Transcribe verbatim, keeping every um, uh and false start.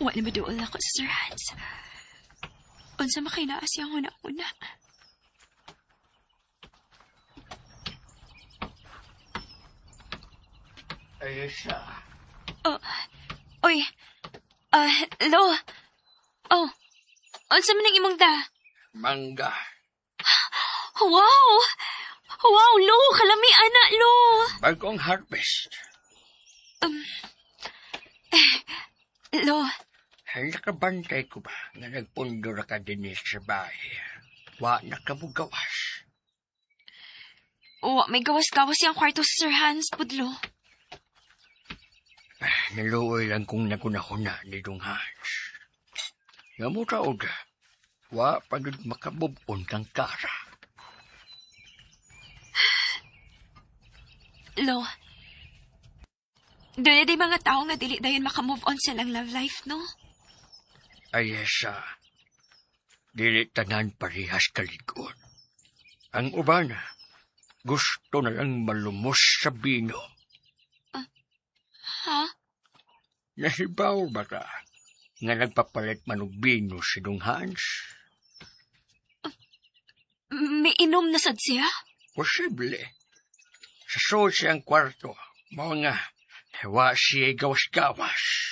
Wa na maduol ako sa Sir Hans. Unsa makinaas yung una-una. Ay, siya. Oh, oy. Ah, uh, lo. Oh, unsa man ang imong da? Mangga. Wow! Wow, lo, kalami ana, lo. Bagong harvest. Um, eh, lo. Ay, nakabantay ko ba nga nagpundo na ka din sa bahay? Wa nakabugawas. Wa may gawas-gawas yung kwarto sa Sir Hans, pudlo. Ah, naluoy lang kung nagunahuna ni Dong Hans. Namutaod, wa pagod makabubon kang kara. Lo, doon na di mga tao nga dili dayon makamove on sa lang love life, no? Ay, esa, dili tanan parihas kaligon. Ang uban, gusto na lang malumos sa bino. Uh, ha? Nahibaw ba ka nga nagpapalit man og bino si Dong Hans? Uh, may inom na sad siya? Posible. Sa suod siyang kwarto, mga wa siya gawas-gawas.